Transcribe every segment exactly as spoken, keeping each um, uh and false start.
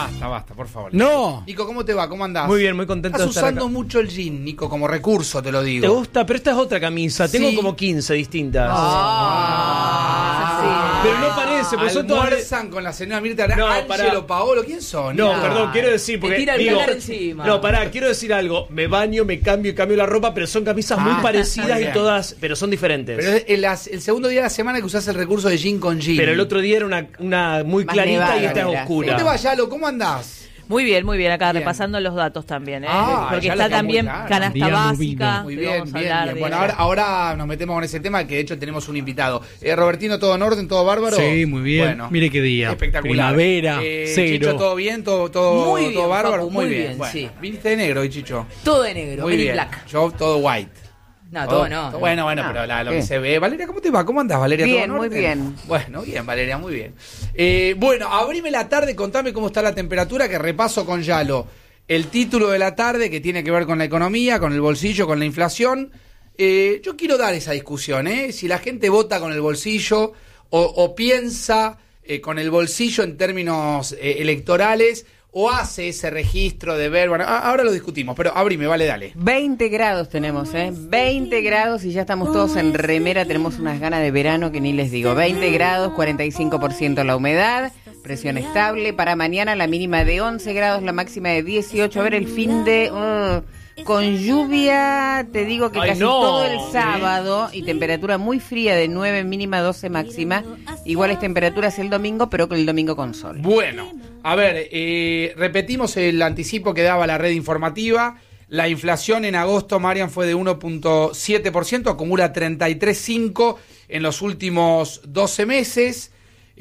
basta, basta, por favor. No. Nico, ¿cómo te va? ¿Cómo andás? Muy bien, muy contento Estás de estar usando acá. mucho el jean, Nico, como recurso, te lo digo. ¿Te gusta? Pero esta es otra camisa. Tengo Sí. como quince distintas. Ah, Pero no parece, porque son todas... Almuerzan con la señora Mirta, No, Ángelo, pará. Paolo, ¿quién son? No, Nico? perdón, quiero decir, porque Te tira el digo, placar encima. no, pará, quiero decir algo. Me baño, me cambio y cambio la ropa, pero son camisas Ah, muy muy parecidas bien. y todas, pero son diferentes. Pero es el, el segundo día de la semana que usás el recurso de jean con jean. Pero el otro día era una, una muy Más clarita nevada y esta era, es oscura. ¿Cómo te va, Yalo? ¿Cómo andás? Muy bien, muy bien, acá Bien. repasando los datos también, ¿eh? Ah, Porque ya lo está está muy también claro. canasta Día básica. Muy que bien, vamos a bien, hablar bien. de Bueno, eso. ahora, ahora nos metemos con ese tema, que de hecho tenemos un invitado. Eh, Robertino, ¿todo en orden? ¿Todo bárbaro? Sí, muy bien. Bueno, Mire qué día. espectacular. Primavera, Eh, cero. Chicho, ¿todo bien? ¿Todo, todo, Muy bien, todo bárbaro? Facu, muy bien, Bueno, sí. viniste de negro hoy, Chicho. Todo de negro, Muy Men in bien. Black. Yo todo white. No, todo no. Bueno, bueno, No, pero la- lo ¿qué? que se ve. Valeria, ¿cómo te va? ¿Cómo andás, Valeria? Bien, ¿Todo en muy orden? bien. Bueno, bien, Valeria, muy bien. Eh, bueno, abrime la tarde, contame cómo está la temperatura, que repaso con Yalo. El título de la tarde, que tiene que ver con la economía, con el bolsillo, con la inflación. Eh, yo quiero dar esa discusión, ¿eh? Si la gente vota con el bolsillo o, o piensa eh, con el bolsillo en términos eh, electorales, o hace ese registro de ver... Bueno, a- ahora lo discutimos, pero abrime, vale, dale. veinte grados tenemos, ¿eh? veinte grados y ya estamos todos en remera, tenemos unas ganas de verano que ni les digo. veinte grados, cuarenta y cinco por ciento la humedad, presión estable. Para mañana la mínima de once grados, la máxima de dieciocho. A ver, el fin de... uh, con lluvia, te digo que Ay, casi no. todo el sábado y temperatura muy fría de nueve mínima, doce máxima. Iguales temperaturas el domingo, pero con el domingo con sol. Bueno, a ver, eh, repetimos el anticipo que daba la red informativa. La inflación en agosto, Marian, fue de uno punto siete por ciento, acumula treinta y tres punto cinco por ciento en los últimos doce meses.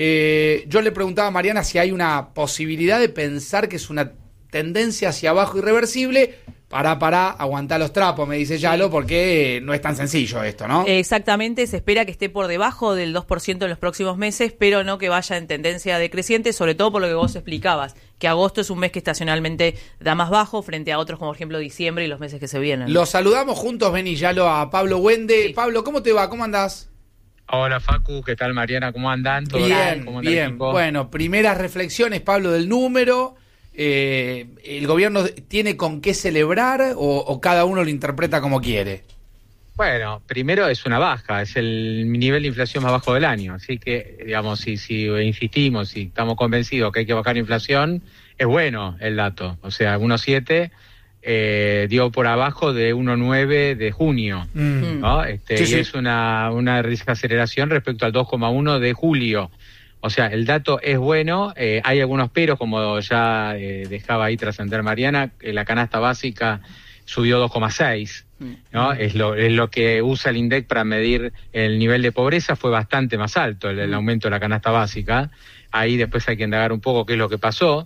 Eh, yo le preguntaba a Mariana si hay una posibilidad de pensar que es una tendencia hacia abajo irreversible. Pará, pará, aguantá los trapos, me dice Yalo, porque no es tan sencillo esto, ¿no? Exactamente, se espera que esté por debajo del dos por ciento en los próximos meses, pero no que vaya en tendencia decreciente, sobre todo por lo que vos explicabas, que agosto es un mes que estacionalmente da más bajo frente a otros como por ejemplo diciembre y los meses que se vienen. Los saludamos juntos, Beni Yalo, a Pablo Wende. Sí. Pablo, ¿cómo te va? ¿Cómo andás? Hola Facu, ¿qué tal Mariana? ¿Cómo andan? ¿Todo Bien, ¿Cómo anda el bien. equipo? Bueno, primeras reflexiones, Pablo, del número. Eh, ¿El gobierno tiene con qué celebrar o, o cada uno lo interpreta como quiere? Bueno, primero es una baja, es el nivel de inflación más bajo del año, así que, digamos, si, si insistimos, si estamos convencidos que hay que bajar la inflación, es bueno el dato, o sea, uno coma siete eh, dio por abajo de uno coma nueve de junio, Mm. ¿no? Este, Sí, y sí. es una, una desaceleración respecto al dos coma uno de julio. O sea, el dato es bueno, eh, hay algunos peros, como ya eh, dejaba ahí trascender Mariana, que la canasta básica subió dos coma seis, ¿no? Es lo, es lo que usa el INDEC para medir el nivel de pobreza, fue bastante más alto el, el aumento de la canasta básica. Ahí después hay que indagar un poco qué es lo que pasó.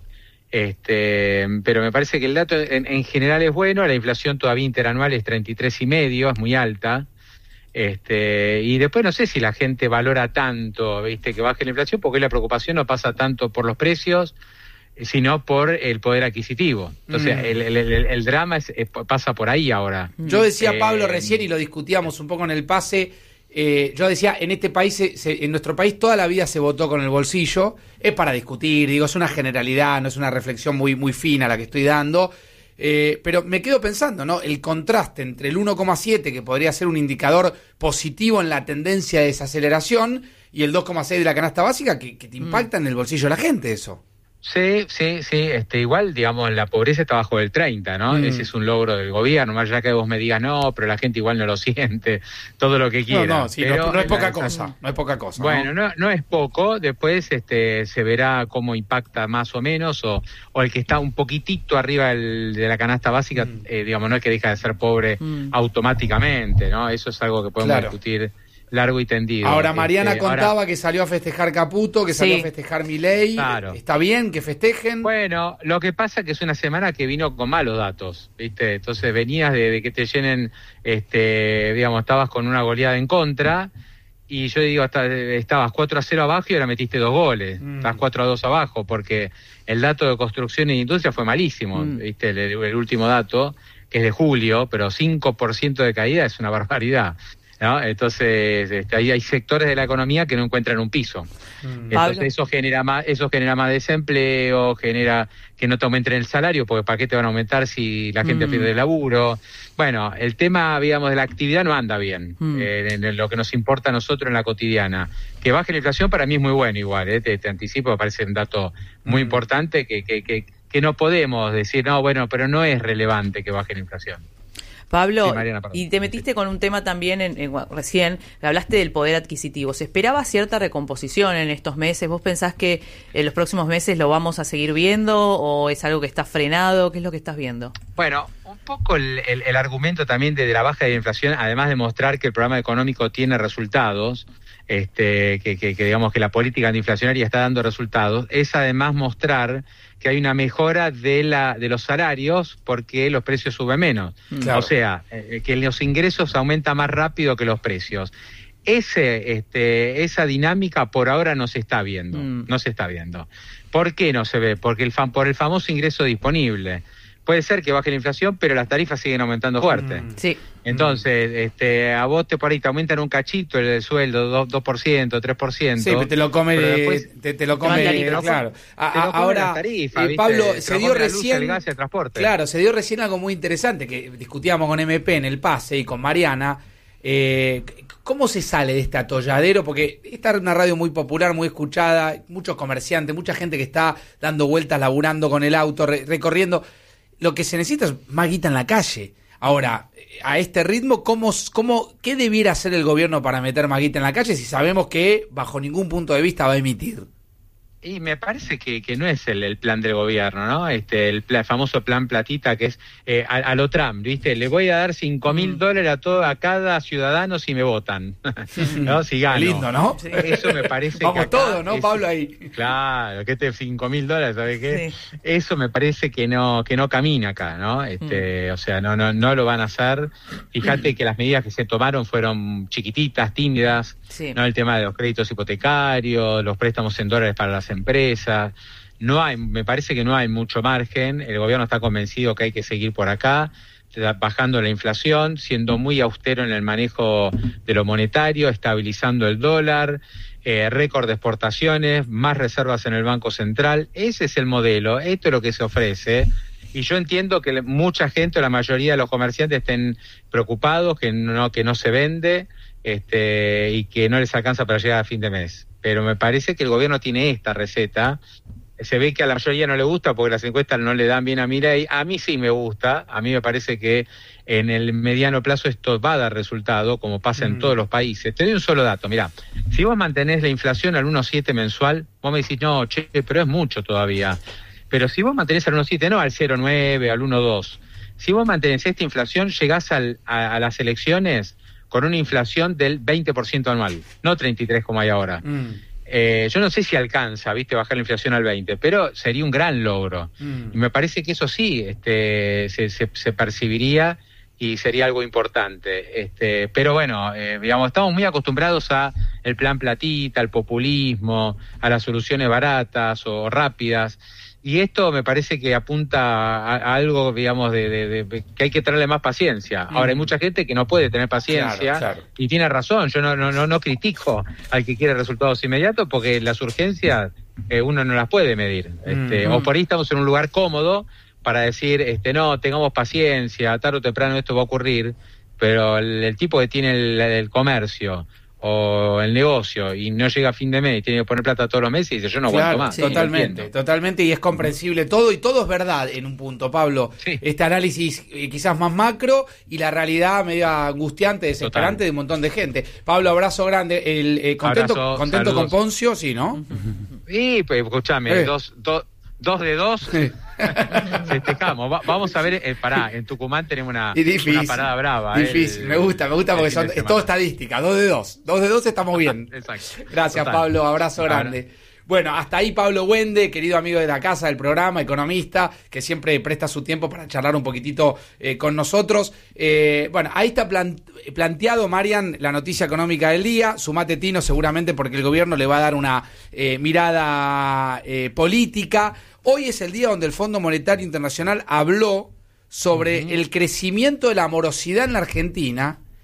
Este, pero me parece que el dato en, en general es bueno, la inflación todavía interanual es treinta y tres y medio, es muy alta. Este, y después no sé si la gente valora tanto, viste, que baje la inflación, porque la preocupación no pasa tanto por los precios, sino por el poder adquisitivo. Entonces, Mm. el, el, el, el drama es, es- pasa por ahí ahora. Yo decía, Eh, Pablo, recién, y lo discutíamos un poco en el pase, eh, yo decía, en este país, se- se- en nuestro país toda la vida se votó con el bolsillo, es para discutir, digo, es una generalidad, no es una reflexión muy, muy fina la que estoy dando, eh, pero me quedo pensando, ¿no? El contraste entre el uno coma siete, que podría ser un indicador positivo en la tendencia de desaceleración, y el dos coma seis de la canasta básica, que, que te impacta en el bolsillo de la gente, eso. Sí, sí, sí, este, igual, digamos, la pobreza está bajo del treinta, ¿no? Mm. Ese es un logro del gobierno, más allá que vos me digas, no, pero la gente igual no lo siente, todo lo que quiera. No, no, sí, no, Pero no es poca la- cosa, no es poca cosa. Bueno, no, no es poco, después este, se verá cómo impacta más o menos, o, o el que está un poquitito arriba del- de la canasta básica, Mm. eh, digamos, no es que deja de ser pobre Mm. automáticamente, ¿no? Eso es algo que podemos Claro. discutir largo y tendido. Ahora, Mariana Este, ahora- contaba que salió a festejar Caputo, que salió Sí. a festejar Milei. Claro. ¿Está bien que festejen? Bueno, lo que pasa es que es una semana que vino con malos datos, ¿viste? Entonces venías de, de que te llenen, este, digamos, estabas con una goleada en contra, y yo digo, hasta, estabas cuatro a cero abajo y ahora metiste dos goles, Mm. estás cuatro a dos abajo, porque el dato de construcción e industria fue malísimo, Mm. ¿viste? El, el último dato, que es de julio, pero cinco por ciento de caída es una barbaridad. ¿no? Entonces, este, hay, hay sectores de la economía que no encuentran un piso. Mm. Entonces, Pablo. eso genera más, eso genera más desempleo, genera que no te aumenten el salario, porque ¿para qué te van a aumentar si la gente mm. pierde el laburo? Bueno, el tema, digamos, de la actividad no anda bien, mm. eh, en, en lo que nos importa a nosotros en la cotidiana. Que baje la inflación para mí es muy bueno igual, eh, te, te anticipo, me parece un dato muy mm. importante que, que, que, que no podemos decir, no, bueno, pero no es relevante que baje la inflación. Pablo, sí, Mariana, y te metiste con un tema también, en, en, recién hablaste del poder adquisitivo. ¿Se esperaba cierta recomposición en estos meses? ¿Vos pensás que en los próximos meses lo vamos a seguir viendo o es algo que está frenado? ¿Qué es lo que estás viendo? Bueno, un poco el, el, el argumento también de, de la baja de la inflación, además de mostrar que el programa económico tiene resultados, este, que, que, que digamos que la política antiinflacionaria está dando resultados, es además mostrar que hay una mejora de la de los salarios porque los precios suben menos. Claro. O sea, eh, que los ingresos aumentan más rápido que los precios. Ese este esa dinámica por ahora no se está viendo, mm. no se está viendo. ¿Por qué no se ve? Porque el fam, por el famoso ingreso disponible. Puede ser que baje la inflación, pero las tarifas siguen aumentando fuerte. Mm. Sí. Entonces, este, a vos te por ahí te aumentan un cachito el, el sueldo, dos por ciento, tres por ciento. Sí, te lo come, después, te, te lo come, te lo claro. A, te lo come ahora, tarifa, eh, Pablo, se dio recién, luz, el gas y el transporte. Claro, se dio recién algo muy interesante que discutíamos con M P en el pase y con Mariana. Eh, ¿Cómo se sale de este atolladero? Porque esta es una radio muy popular, muy escuchada, muchos comerciantes, mucha gente que está dando vueltas, laburando con el auto, re, recorriendo. Lo que se necesita es más guita en la calle. Ahora, a este ritmo, ¿cómo, cómo, ¿qué debiera hacer el gobierno para meter más guita en la calle si sabemos que bajo ningún punto de vista va a emitir? Y me parece que, que no es el, el plan del gobierno, ¿no? Este, el, plan, el famoso plan platita que es eh, a, a lo Trump, ¿viste? Le voy a dar cinco mil dólares a todo, a cada ciudadano si me votan, ¿no? Si gano. Lindo, ¿no? Sí. Eso me parece Vamos que acá todo, ¿no, es, Pablo? Ahí. Claro, que te cinco mil dólares, ¿sabes qué? Sí. Eso me parece que no que no camina acá, ¿no? Este, mm. O sea, no no no lo van a hacer. Fíjate que las medidas que se tomaron fueron chiquititas, tímidas, sí. ¿no? El tema de los créditos hipotecarios, los préstamos en dólares para las empresas, no hay, me parece que no hay mucho margen. El gobierno está convencido que hay que seguir por acá, bajando la inflación, siendo muy austero en el manejo de lo monetario, estabilizando el dólar, eh, récord de exportaciones, más reservas en el Banco Central. Ese es el modelo, esto es lo que se ofrece. Y yo entiendo que mucha gente, la mayoría de los comerciantes estén preocupados, que no, que no se vende, este, y que no les alcanza para llegar a fin de mes. Pero me parece que el gobierno tiene esta receta. Se ve que a la mayoría no le gusta porque las encuestas no le dan bien a Milei. A mí sí me gusta. A mí me parece que en el mediano plazo esto va a dar resultado, como pasa en mm. todos los países. Te doy un solo dato. Mirá, si vos mantenés la inflación al uno coma siete mensual, vos me decís, no, che, pero es mucho todavía. Pero si vos mantenés al uno coma siete, no al cero coma nueve, al uno coma dos. Si vos mantenés esta inflación, llegás al, a, a las elecciones con una inflación del veinte por ciento anual, no treinta y tres como hay ahora. Mm. Eh, yo no sé si alcanza, viste, bajar la inflación al veinte, pero sería un gran logro. Mm. Y me parece que eso sí este, se, se, se percibiría y sería algo importante. Este, pero bueno, eh, digamos, estamos muy acostumbrados a el plan platita, al populismo, a las soluciones baratas o rápidas. Y esto me parece que apunta a, a algo, digamos, de, de, de que hay que traerle más paciencia. Mm. Ahora, hay mucha gente que no puede tener paciencia, claro, claro. Y tiene razón. Yo no, no, no, no critico al que quiere resultados inmediatos porque las urgencias eh, uno no las puede medir. Este, mm. O por ahí estamos en un lugar cómodo para decir, este, no, tengamos paciencia, tarde o temprano esto va a ocurrir, pero el, el tipo que tiene el, el comercio o el negocio y no llega a fin de mes y tiene que poner plata todos los meses y dice yo no claro, aguanto más. Sí, totalmente, totalmente, y es comprensible todo y todo es verdad en un punto, Pablo. Sí. Este análisis eh, quizás más macro y la realidad medio angustiante, desesperante Total. De un montón de gente. Pablo, abrazo grande. El, eh, contento abrazo, contento con Poncio, sí, ¿no? Sí, pues escúchame, eh. dos, dos, dos de dos. Festejamos. Va, vamos a ver, eh, pará, en Tucumán tenemos una, una parada brava. Difícil, eh, me gusta, me gusta porque son, es todo estadística, dos de dos. Dos de dos estamos bien. Exacto. Gracias, Total. Pablo, abrazo grande. Ahora. Bueno, hasta ahí Pablo Wende, querido amigo de la casa, del programa, economista, que siempre presta su tiempo para charlar un poquitito eh, con nosotros. Eh, bueno, ahí está plan, planteado, Marian, la noticia económica del día. Sumate, Tino, seguramente porque el gobierno le va a dar una eh, mirada eh, política. Hoy es el día donde el Fondo Monetario Internacional habló sobre uh-huh. el crecimiento de la morosidad en la Argentina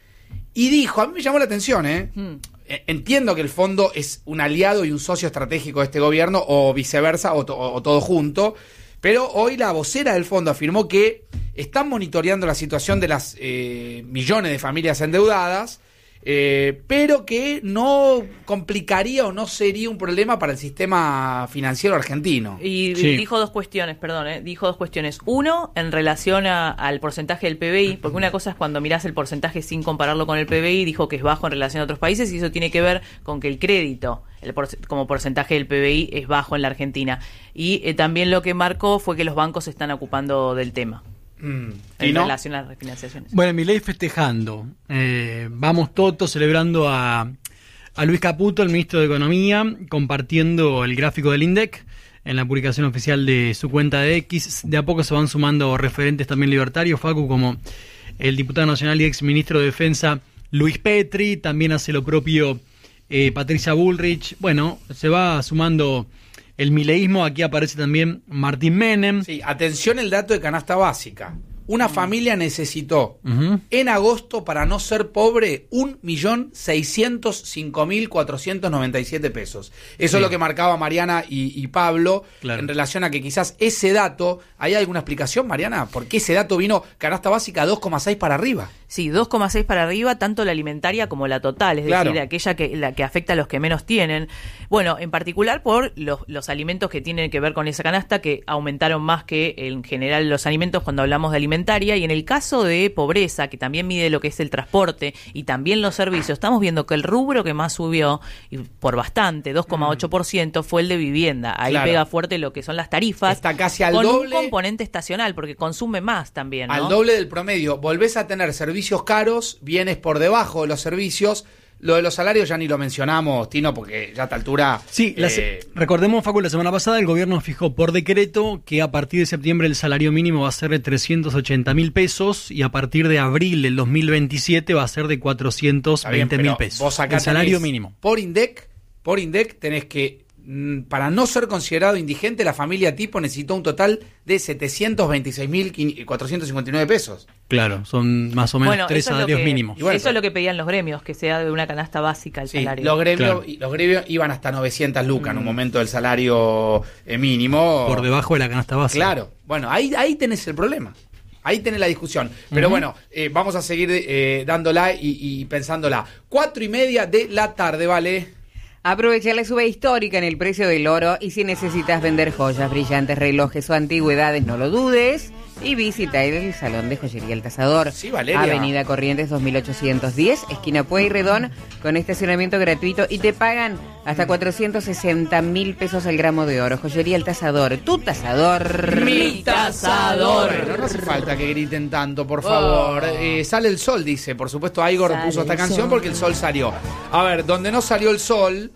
Y dijo, a mí me llamó la atención, ¿eh? Hmm. Entiendo que el fondo es un aliado y un socio estratégico de este gobierno, o viceversa, o, to- o todo junto, pero hoy la vocera del fondo afirmó que están monitoreando la situación de las eh, millones de familias endeudadas, eh, pero que no complicaría o no sería un problema para el sistema financiero argentino. Y Sí. dijo dos cuestiones, perdón, ¿eh? dijo dos cuestiones. Uno, en relación a- al porcentaje del P B I, porque una cosa es cuando mirás el porcentaje sin compararlo con el P B I, dijo que es bajo en relación a otros países, y eso tiene que ver con que el crédito, el por- como porcentaje del P B I, es bajo en la Argentina. Y eh, también lo que marcó fue que los bancos se están ocupando del tema, Mm. en ¿Y no? relación a las refinanciaciones. Bueno, Milei festejando. Eh, vamos todos celebrando a, a Luis Caputo, el ministro de Economía, compartiendo el gráfico del INDEC en la publicación oficial de su cuenta de X. De a poco se van sumando referentes también libertarios, Facu, como el diputado nacional y ex ministro de Defensa Luis Petri. También hace lo propio eh, Patricia Bullrich. Bueno, se va sumando el mileísmo. Aquí aparece también Martín Menem. Sí, atención el dato de canasta básica. Una familia necesitó Ujú. en agosto, para no ser pobre, un millón seiscientos cinco mil cuatrocientos noventa y siete pesos. Eso Sí. es lo que marcaba Mariana y, y Pablo, Claro. en relación a que quizás ese dato, ¿hay alguna explicación, Mariana? ¿Por qué ese dato vino canasta básica dos coma seis para arriba? Sí, dos coma seis para arriba, tanto la alimentaria como la total, es Claro. decir, aquella que la que afecta a los que menos tienen. Bueno, en particular por los, los alimentos que tienen que ver con esa canasta, que aumentaron más que en general los alimentos cuando hablamos de alimentaria. Y en el caso de pobreza, que también mide lo que es el transporte y también los servicios, estamos viendo que el rubro que más subió, y por bastante, dos coma ocho por ciento, fue el de vivienda. Ahí Claro. pega fuerte lo que son las tarifas. Está casi al con doble. un componente estacional, porque consume más también, ¿no? Al doble del promedio. Volvés a tener servicios caros, bienes por debajo de los servicios. Lo de los salarios ya ni lo mencionamos, Tino, porque ya a esta altura... Sí, la se- eh, recordemos, Facu, la semana pasada el gobierno fijó por decreto que a partir de septiembre el salario mínimo va a ser de trescientos ochenta mil pesos y a partir de abril del dos mil veintisiete va a ser de cuatrocientos está bien, veinte mil pero pesos. vos acá El salario tenés- mínimo. Por INDEC, por INDEC tenés que, mm, para no ser considerado indigente, la familia tipo necesitó un total de setecientos veintiséis mil cuatrocientos cincuenta y nueve pesos. Claro, son más o menos Bueno, tres eso es lo salarios que- mínimos. Y bueno, eso es lo que pedían los gremios, que sea de una canasta básica el Sí, salario. los gremios, Claro. y los gremios iban hasta novecientas lucas en un momento del salario eh, mínimo. Por debajo de la canasta básica. Claro, bueno, ahí, ahí tenés el problema. Ahí tenés la discusión. Pero Ujú. bueno, eh, vamos a seguir eh, dándola y, y pensándola. Cuatro y media de la tarde, ¿vale? Aprovecha la suba histórica en el precio del oro y si necesitas vender joyas, brillantes, relojes o antigüedades, no lo dudes y visita el Salón de Joyería El Tasador. Sí, Valeria. Avenida Corrientes dos mil ochocientos diez, esquina Pueyrredón, con estacionamiento gratuito y te pagan hasta cuatrocientos sesenta mil pesos el gramo de oro. Joyería El Tasador, tu tasador. Mi tasador. Bueno, no hace falta que griten tanto, por favor. Eh, sale el sol, dice. Por supuesto, Igor Sale puso esta el canción sol. porque el sol salió. A ver, donde no salió el sol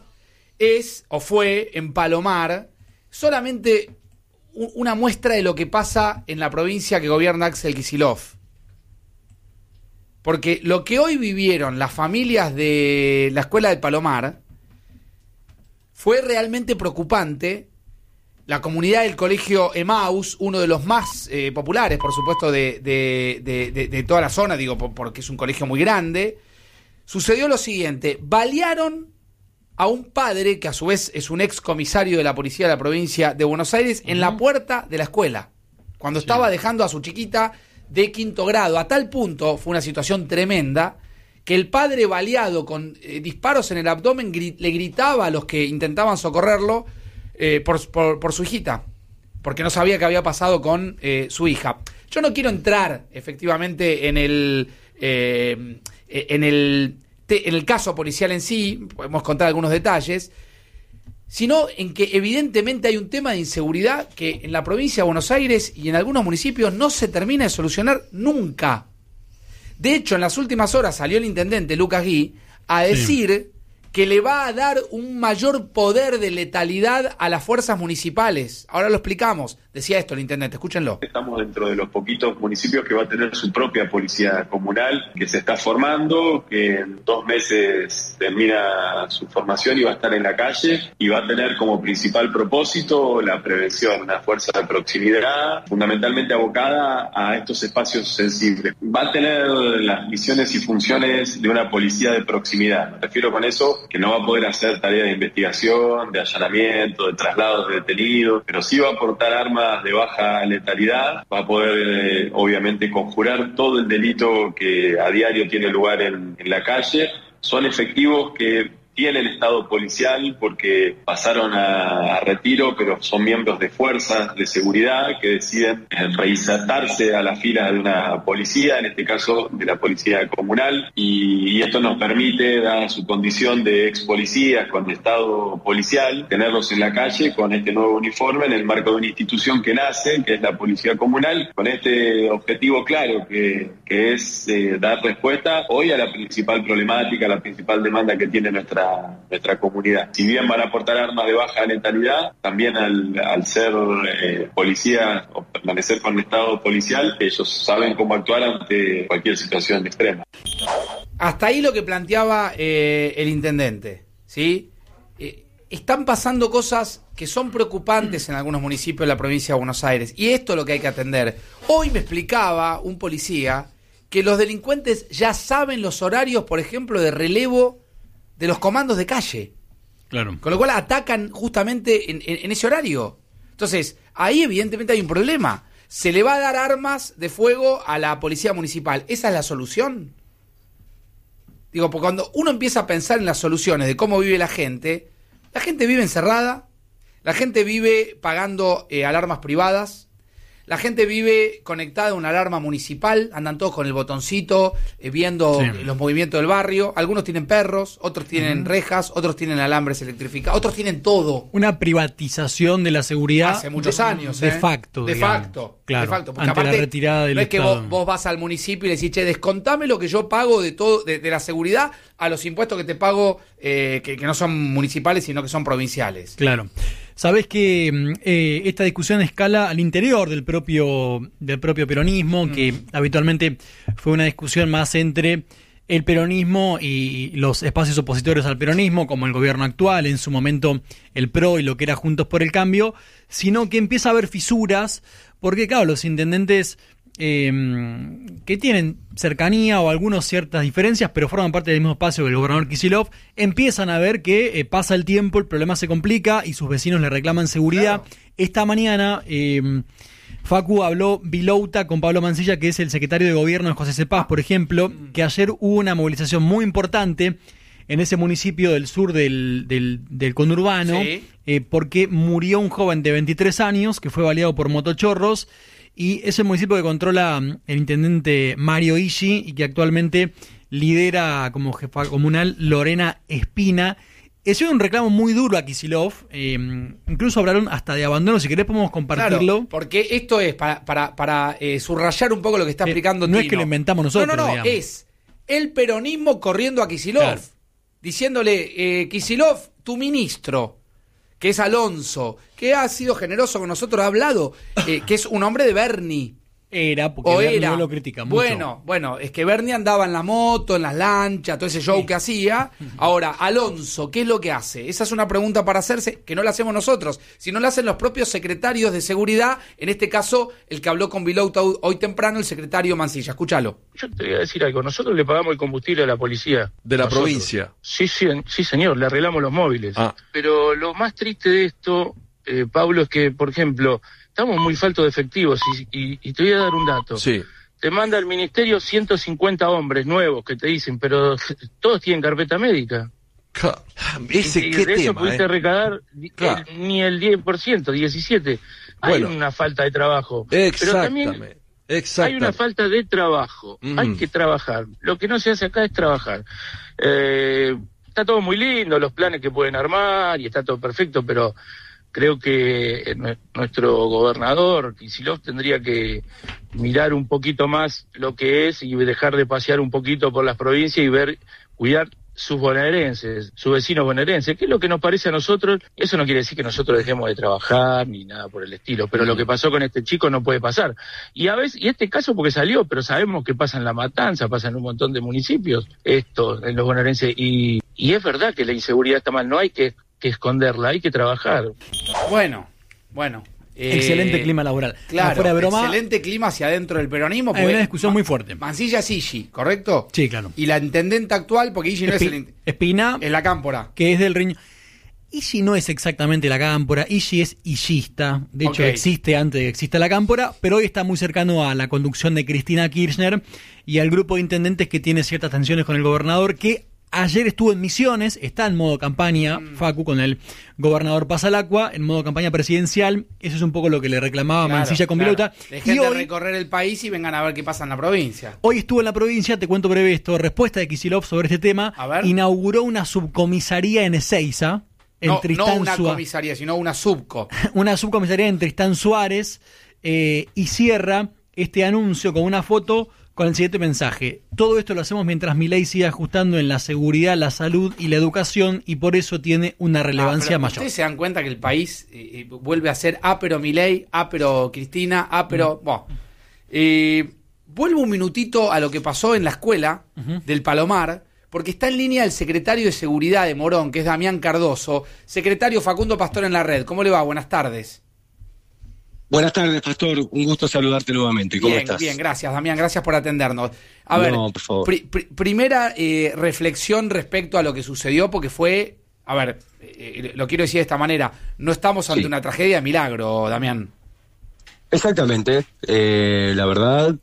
es, o fue, en Palomar, solamente u- una muestra de lo que pasa en la provincia que gobierna Axel Kicillof. Porque lo que hoy vivieron las familias de la escuela de Palomar fue realmente preocupante. La comunidad del colegio Emaús, uno de los más eh, populares, por supuesto, de, de, de, de, de toda la zona, digo, por- porque es un colegio muy grande, sucedió lo siguiente: balearon a un padre, que a su vez es un ex comisario de la policía de la provincia de Buenos Aires, en la puerta de la escuela, cuando estaba dejando a su chiquita de quinto grado. A tal punto fue una situación tremenda que el padre, baleado con eh, disparos en el abdomen, gri- le gritaba a los que intentaban socorrerlo eh, por, por, por su hijita, porque no sabía qué había pasado con eh, su hija. Yo no quiero entrar efectivamente en el eh, en el te- en el caso policial en sí, podemos contar algunos detalles, sino en que evidentemente hay un tema de inseguridad que en la provincia de Buenos Aires y en algunos municipios no se termina de solucionar nunca. De hecho, en las últimas horas salió el intendente Lucas Gui a decir que le va a dar un mayor poder de letalidad a las fuerzas municipales. Ahora lo explicamos. Decía esto el intendente, escúchenlo. Estamos dentro de los poquitos municipios que va a tener su propia policía comunal, que se está formando, que en dos meses termina su formación y va a estar en la calle y va a tener como principal propósito la prevención, una fuerza de proximidad fundamentalmente abocada a estos espacios sensibles. Va a tener las misiones y funciones de una policía de proximidad. Me refiero con eso que no va a poder hacer tareas de investigación, de allanamiento, de traslados de detenidos, pero sí va a aportar armas de baja letalidad, va a poder eh, obviamente conjurar todo el delito que a diario tiene lugar en, en la calle. Son efectivos que tienen estado policial porque pasaron a, a retiro, pero son miembros de fuerzas de seguridad que deciden eh, reinsertarse a la fila de una policía, en este caso de la policía comunal, y, y esto nos permite, dada su condición de ex policías con estado policial, tenerlos en la calle con este nuevo uniforme en el marco de una institución que nace, que es la policía comunal, con este objetivo claro que, que es eh, dar respuesta hoy a la principal problemática, a la principal demanda que tiene nuestra nuestra comunidad. Si bien van a aportar armas de baja letalidad, también al, al ser eh, policías o permanecer con el estado policial, ellos saben cómo actuar ante cualquier situación extrema. Hasta ahí lo que planteaba eh, el intendente, ¿sí? Eh, están pasando cosas que son preocupantes en algunos municipios de la provincia de Buenos Aires, y esto es lo que hay que atender. Hoy me explicaba un policía que los delincuentes ya saben los horarios, por ejemplo, de relevo de los comandos de calle. Claro. Con lo cual atacan justamente en, en, en ese horario. Entonces, ahí evidentemente hay un problema. Se le va a dar armas de fuego a la policía municipal. ¿Esa es la solución? Digo, porque cuando uno empieza a pensar en las soluciones de cómo vive la gente, la gente vive encerrada, la gente vive pagando eh, alarmas privadas, la gente vive conectada a una alarma municipal, andan todos con el botoncito, eh, viendo sí. los movimientos del barrio. Algunos tienen perros, otros tienen uh-huh. rejas, otros tienen alambres electrificados, otros tienen todo. Una privatización de la seguridad hace muchos de, años. De ¿eh? facto. De digamos. facto. Claro, de facto. Porque ante aparte, la retirada del no es que Estado. vos, vos vas al municipio y le decís, che, descontame lo que yo pago de todo de, de la seguridad a los impuestos que te pago, eh, que, que no son municipales, sino que son provinciales. Claro. Sabés que eh, esta discusión escala al interior del propio del propio peronismo, mm. que habitualmente fue una discusión más entre el peronismo y los espacios opositores al peronismo, como el gobierno actual, en su momento el P R O y lo que era Juntos por el Cambio, sino que empieza a haber fisuras, porque claro, los intendentes eh, que tienen cercanía o algunos ciertas diferencias, pero forman parte del mismo espacio que el gobernador Kicillof, empiezan a ver que eh, pasa el tiempo, el problema se complica y sus vecinos le reclaman seguridad. Claro. Esta mañana eh, Facu habló Vilouta con Pablo Mancilla, que es el secretario de gobierno de José Cepaz, por ejemplo, que ayer hubo una movilización muy importante en ese municipio del sur del, del, del conurbano, sí. eh, porque murió un joven de veintitrés años que fue baleado por motochorros. Y es el municipio que controla el intendente Mario Ishi y que actualmente lidera como jefa comunal Lorena Espina. Es un reclamo muy duro a Kicillof, eh, incluso hablaron hasta de abandono, si querés podemos compartirlo. Claro, porque esto es para, para, para eh, subrayar un poco lo que está eh, explicando No Tino. Es que lo inventamos nosotros. No, no, no, digamos. es el peronismo corriendo a Kicillof, claro. diciéndole, eh, Kicillof, tu ministro, que es Alonso, que ha sido generoso con nosotros, ha hablado, eh, que es un hombre de Bernie. Era, porque o Bernie era. no lo critica mucho. Bueno, bueno, es que Bernie andaba en la moto, en las lanchas, todo ese show sí. que hacía. Ahora, Alonso, ¿qué es lo que hace? Esa es una pregunta para hacerse, que no la hacemos nosotros, sino la hacen los propios secretarios de seguridad, en este caso, el que habló con Vilouta hoy temprano, el secretario Mancilla. Escúchalo. Yo te voy a decir algo, nosotros le pagamos el combustible a la policía. ¿De la nosotros. provincia? Sí, sí, sí, señor, le arreglamos los móviles. Ah. Pero lo más triste de esto, eh, Pablo, es que, por ejemplo, estamos muy faltos de efectivos y, y, y te voy a dar un dato. Sí. Te manda el ministerio ciento cincuenta hombres nuevos que te dicen, pero todos tienen carpeta médica. Ese y, qué y de tema, eso pudiste eh. recaudar claro. el, ni el diez por ciento, diecisiete por ciento. Bueno, hay una falta de trabajo. Pero también hay una falta de trabajo. Mm. Hay que trabajar. Lo que no se hace acá es trabajar. Eh, está todo muy lindo, los planes que pueden armar y está todo perfecto, pero creo que nuestro gobernador Kicillof tendría que mirar un poquito más lo que es y dejar de pasear un poquito por las provincias y ver, cuidar sus bonaerenses, sus vecinos bonaerenses, que es lo que nos parece a nosotros. Eso no quiere decir que nosotros dejemos de trabajar ni nada por el estilo, pero lo que pasó con este chico no puede pasar. Y a veces, y este caso porque salió, pero sabemos que pasa en La Matanza, pasa en un montón de municipios, esto, en los bonaerenses, y, y es verdad que la inseguridad está mal, no hay que, que esconderla, hay que trabajar. Bueno, bueno. Eh, excelente clima laboral. Claro, fuera de broma, excelente clima hacia adentro del peronismo. Hay una discusión muy fuerte. Mansilla es Illi, ¿correcto? Sí, claro. Y la intendente actual, porque Illi no Espi- es el... Espina. Es la cámpora. Que es del riñón. Illi no es exactamente la cámpora, Illi es illista, de hecho Ok. existe antes de que exista la cámpora, pero hoy está muy cercano a la conducción de Cristina Kirchner y al grupo de intendentes que tiene ciertas tensiones con el gobernador, que ayer estuvo en Misiones, está en modo campaña, mm. Facu, con el gobernador Pasalacqua, en modo campaña presidencial. Eso es un poco lo que le reclamaba Claro, Mansilla con claro. Vilota. Dejen Y de hoy, recorrer el país y vengan a ver qué pasa en la provincia. hoy estuvo en la provincia, te cuento breve esto, respuesta de Kicillof sobre este tema. A ver. Inauguró una subcomisaría en Ezeiza, en No, Tristán no una Suárez. comisaría, sino una subco. Una subcomisaría en Tristán Suárez, eh, y cierra este anuncio con una foto con el siguiente mensaje: todo esto lo hacemos mientras Milei sigue ajustando en la seguridad, la salud y la educación, y por eso tiene una relevancia Ah, pero mayor. Ustedes se dan cuenta que el país eh, vuelve a ser A pero Milei, A pero Cristina, A pero... Mm. Bueno, eh, vuelvo un minutito a lo que pasó en la escuela Uh-huh. del Palomar, porque está en línea el secretario de Seguridad de Morón, que es Damián Cardoso. Secretario Facundo Pastor en la red. ¿Cómo le va? Buenas tardes. Buenas tardes, Pastor. Un gusto saludarte nuevamente. ¿Cómo Bien, estás? bien, gracias, Damián. Gracias por atendernos. A ver, No, por favor. pri- pri- primera eh, reflexión respecto a lo que sucedió, porque fue... A ver, eh, lo quiero decir de esta manera. No estamos ante Sí. una tragedia de milagro, Damián. Exactamente. Eh, la verdad,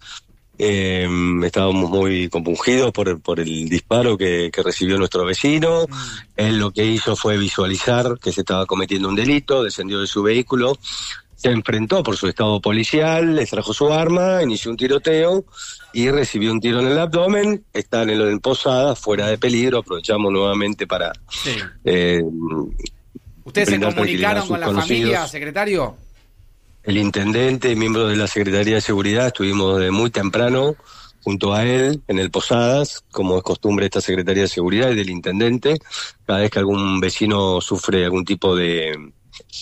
eh, estábamos muy compungidos por, por el disparo que, que recibió nuestro vecino. Mm. Él lo que hizo fue visualizar que se estaba cometiendo un delito, descendió de su vehículo, se enfrentó por su estado policial, le trajo su arma, inició un tiroteo y recibió un tiro en el abdomen. Está en, el, en Posada, fuera de peligro. Aprovechamos nuevamente para... Sí. Eh, ¿Ustedes se brindar tranquilidad a comunicaron sus con la conocidos. familia, secretario? El intendente, miembro de la Secretaría de Seguridad, estuvimos de muy temprano junto a él en el Posadas, como es costumbre de esta Secretaría de Seguridad y del intendente, cada vez que algún vecino sufre algún tipo de,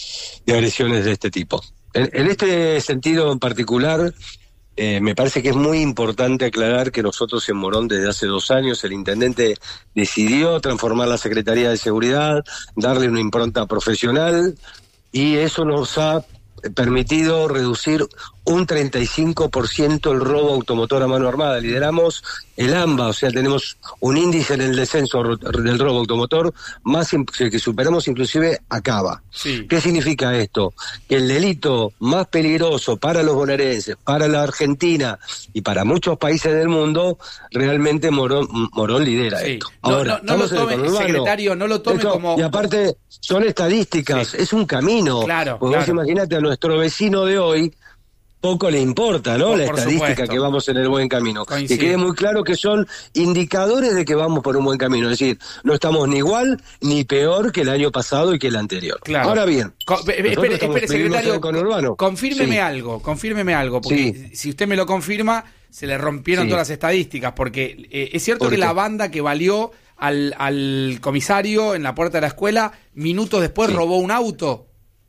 de agresiones de este tipo. En, en este sentido en particular, eh, me parece que es muy importante aclarar que nosotros en Morón desde hace dos años el intendente decidió transformar la Secretaría de Seguridad, darle una impronta profesional, y eso nos ha permitido reducir un treinta y cinco por ciento el robo automotor a mano armada. Lideramos el AMBA, o sea, tenemos un índice en el descenso ro- del robo automotor más in- que superamos inclusive a Cava. Sí. ¿Qué significa esto? Que el delito más peligroso para los bonaerenses, para la Argentina y para muchos países del mundo, realmente Morón, Morón lidera Sí. esto. No, Ahora, no, no lo estamos en el tome, conurbano. secretario, no lo tome Esto- como... Y aparte, son estadísticas, Sí. es un camino. Claro, Porque vos claro. imaginate a nuestro vecino de hoy, poco le importa, ¿no? Por- la por estadística supuesto. que vamos en el buen camino. Coincido. Que quede muy claro que son indicadores de que vamos por un buen camino. Es decir, no estamos ni igual ni peor que el año pasado y que el anterior. Claro. Ahora bien, Co- ve- ve- nosotros espere, estamos- espere, vivimos en secretario, el conurbano. confírmeme Sí. algo, confírmeme algo, porque Sí. si usted me lo confirma, se le rompieron Sí. todas las estadísticas, porque eh, es cierto ¿Por que qué? la banda que valió al, al comisario en la puerta de la escuela, minutos después Sí. robó un auto.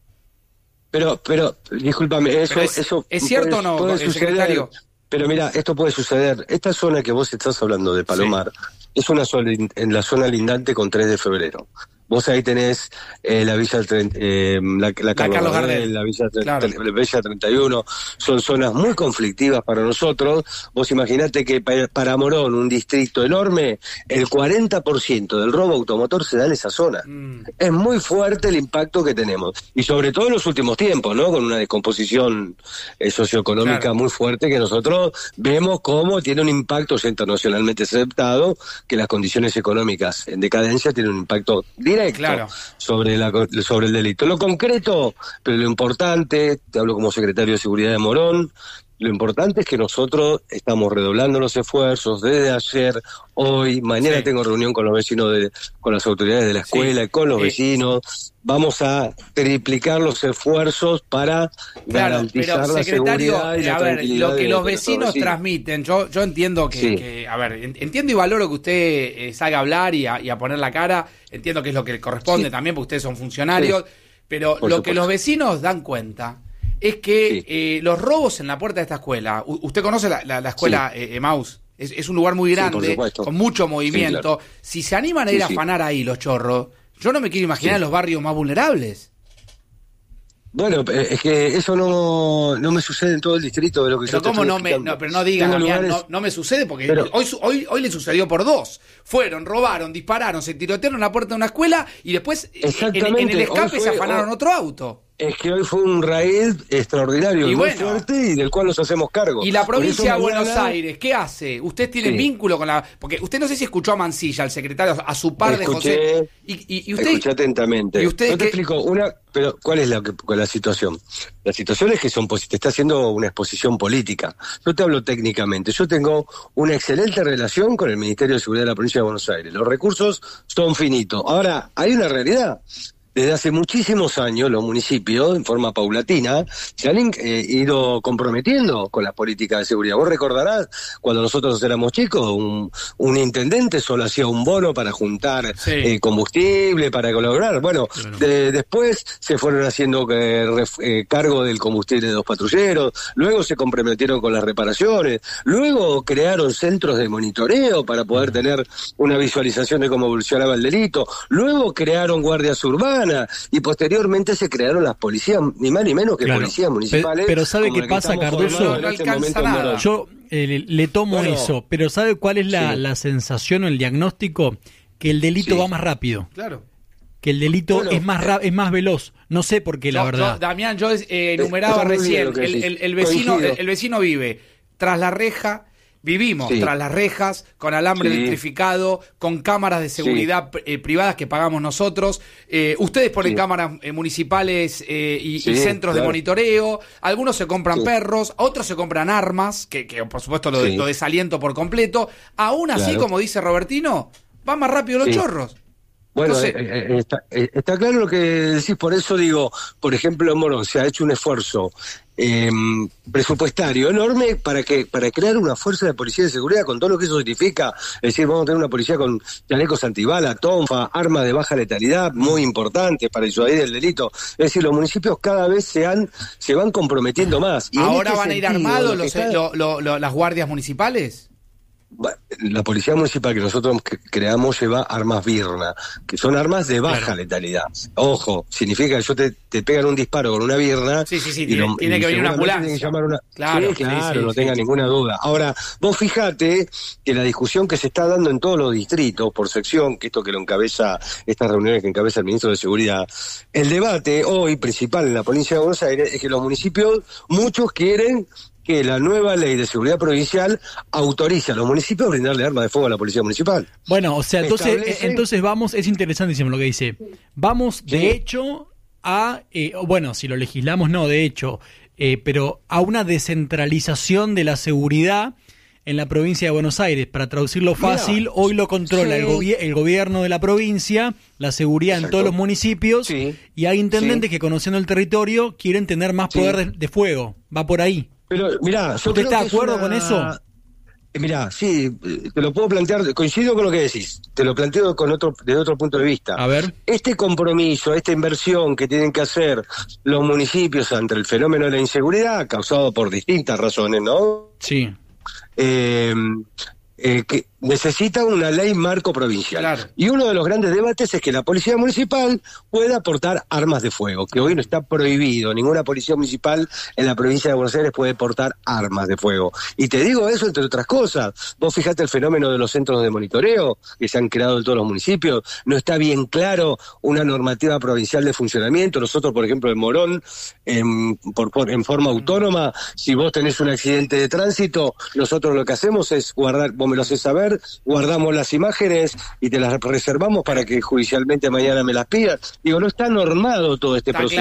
Pero, pero, discúlpame, eso, Pero es- eso ¿es cierto puede- o no, puede el suceder. secretario? Pero mira, esto puede suceder. Esta zona que vos estás hablando de Palomar es una zona lin- en la zona lindante con tres de febrero. Vos ahí tenés eh, la Villa tren- eh, la, la Carlos Carlos Gardel, Gardel. la Villa, tre- Claro. tre- Villa treinta y uno, son zonas muy conflictivas para nosotros. Vos imaginate que pa- para Morón, un distrito enorme, el cuarenta por ciento del robo automotor se da en esa zona. Mm. Es muy fuerte el impacto que tenemos. Y sobre todo en los últimos tiempos, ¿no? Con una descomposición eh, socioeconómica Claro. muy fuerte que nosotros vemos cómo tiene un impacto ya internacionalmente aceptado, que las condiciones económicas en decadencia tienen un impacto directo Claro. sobre, la, sobre el delito. Lo concreto, pero lo importante, te hablo como secretario de Seguridad de Morón, Lo importante es que nosotros estamos redoblando los esfuerzos desde ayer, hoy, mañana sí. tengo reunión con los vecinos, de, con las autoridades de la escuela, sí. con los sí. vecinos. Vamos a triplicar los esfuerzos para claro, garantizar pero, la seguridad y la a ver, tranquilidad lo que de, los de vecinos los transmiten, yo yo entiendo que, sí. que a ver, entiendo y valoro que usted eh, salga a hablar y a, y a poner la cara, entiendo que es lo que le corresponde sí. también, porque ustedes son funcionarios, sí. pero Por lo supuesto. que los vecinos dan cuenta es que sí. eh, los robos en la puerta de esta escuela, U- usted conoce la, la, la escuela sí. eh, Emaús, es, es un lugar muy grande, sí, con mucho movimiento, sí, claro. si se animan a ir sí, a afanar sí. ahí los chorros, yo no me quiero imaginar sí. los barrios más vulnerables. Bueno, es que eso no, no me sucede en todo el distrito de lo que pero yo te cómo estoy no me, no, pero no digan, lugares... no, no me sucede porque pero... hoy, hoy hoy le sucedió por dos. Fueron, robaron, dispararon, se tirotearon en la puerta de una escuela y después en, en el escape fue, se afanaron hoy... otro auto. Es que hoy fue un raíz extraordinario, y muy bueno, fuerte y del cual nos hacemos cargo. Y la provincia de Buenos mañana... Aires, ¿qué hace? ¿Usted tiene sí. vínculo con la...? Porque usted no sé si escuchó a Mancilla, al secretario, a su par Escuché, de José... Y, y, y usted... Escuché atentamente. ¿Y usted Yo te qué... explico una... Pero, ¿cuál es la, la situación? La situación es que son, te está haciendo una exposición política. Yo te hablo técnicamente. Yo tengo una excelente relación con el Ministerio de Seguridad de la provincia de Buenos Aires. Los recursos son finitos. Ahora, hay una realidad. Desde hace muchísimos años los municipios, en forma paulatina, se han eh, ido comprometiendo con las políticas de seguridad. Vos recordarás, cuando nosotros éramos chicos, un, un intendente solo hacía un bono para juntar sí. eh, combustible, para colaborar. Bueno, bueno. De, después se fueron haciendo eh, ref, eh, cargo del combustible de los patrulleros, luego se comprometieron con las reparaciones, luego crearon centros de monitoreo para poder tener una visualización de cómo evolucionaba el delito, luego crearon guardias urbanas, y posteriormente se crearon las policías, ni más ni menos que claro. policías municipales. Pero, pero ¿sabe qué pasa, Cardoso? No alcanza nada. Yo eh, le, le tomo bueno, eso, pero ¿sabe cuál es la, sí. la sensación o el diagnóstico? Que el delito sí. va más rápido. Claro. Que el delito bueno, es más ra- es más veloz. No sé por qué, la yo, verdad. Yo, Damián, yo eh, enumeraba recién, el, el, el, vecino, el, el vecino vive tras la reja. Vivimos sí. tras las rejas, con alambre sí. electrificado, con cámaras de seguridad sí. eh, privadas que pagamos nosotros. Eh, ustedes ponen sí. cámaras eh, municipales eh, y, sí, y centros claro. de monitoreo. Algunos se compran sí. perros, otros se compran armas, que, que por supuesto lo, sí. lo desaliento por completo. Aún así, claro. como dice Robertino, van más rápido los sí. chorros. Bueno, no sé. eh, está, eh, está claro lo que decís, por eso digo, por ejemplo, en Morón se ha hecho un esfuerzo eh, presupuestario enorme para que para crear una fuerza de policía de seguridad con todo lo que eso significa. Es decir, vamos a tener una policía con chalecos antibala, tonfa, armas de baja letalidad, muy importantes para disuadir el delito. Es decir, los municipios cada vez se han se van comprometiendo más. Y ¿ahora este van sentido, a ir armados los, está... lo, lo, lo, las guardias municipales? La policía municipal que nosotros creamos lleva armas birna, que son armas de baja claro. letalidad. Ojo, significa que yo te, te pegan un disparo con una birna. Sí, sí, sí, tiene, lo, tiene que venir una ambulancia. Que llamar una... Claro, sí, claro, sí, sí, no sí, tenga sí. ninguna duda. Ahora, vos fijate que la discusión que se está dando en todos los distritos, por sección, que esto que lo encabeza, estas reuniones que encabeza el ministro de Seguridad, el debate hoy principal en la provincia de Buenos Aires es que los municipios, muchos quieren que la nueva ley de seguridad provincial autorice a los municipios a brindarle armas de fuego a la policía municipal. Bueno, o sea, entonces Establece... entonces vamos, es interesantísimo lo que dice. Vamos, de sí. hecho, a, eh, bueno, si lo legislamos, no, de hecho, eh, pero a una descentralización de la seguridad en la provincia de Buenos Aires. Para traducirlo fácil, Mira, hoy lo controla sí. el, gobi- el gobierno de la provincia, la seguridad Exacto. en todos los municipios, sí. y hay intendentes sí. que, conociendo el territorio, quieren tener más poder sí. de, de fuego. Va por ahí. Pero, mirá, yo ¿usted está de acuerdo una... con eso? Mirá, sí, te lo puedo plantear, coincido con lo que decís, te lo planteo con otro, desde otro punto de vista. A ver. Este compromiso, esta inversión que tienen que hacer los municipios ante el fenómeno de la inseguridad, causado por distintas razones, ¿no? Sí. Eh, eh, que necesita una ley marco provincial. Claro. Y uno de los grandes debates es que la policía municipal pueda aportar armas de fuego, que hoy no está prohibido. Ninguna policía municipal en la provincia de Buenos Aires puede portar armas de fuego. Y te digo eso entre otras cosas. Vos fijate el fenómeno de los centros de monitoreo que se han creado en todos los municipios. No está bien claro una normativa provincial de funcionamiento. Nosotros, por ejemplo, en Morón, en, por, por, en forma autónoma, si vos tenés un accidente de tránsito, nosotros lo que hacemos es guardar, vos me lo haces saber, guardamos las imágenes y te las reservamos para que judicialmente mañana me las pidas. Digo, no está normado todo este está proceso.